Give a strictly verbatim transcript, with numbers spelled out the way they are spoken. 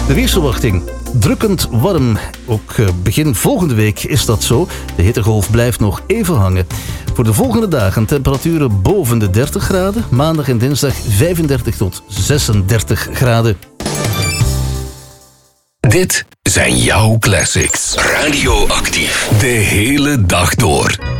De weersverwachting. Drukkend warm. Ook begin volgende week is dat zo. De hittegolf blijft nog even hangen. Voor de volgende dagen temperaturen boven de dertig graden. Maandag en dinsdag vijfendertig tot zesendertig graden. Dit zijn jouw classics. Radioactief. De hele dag door.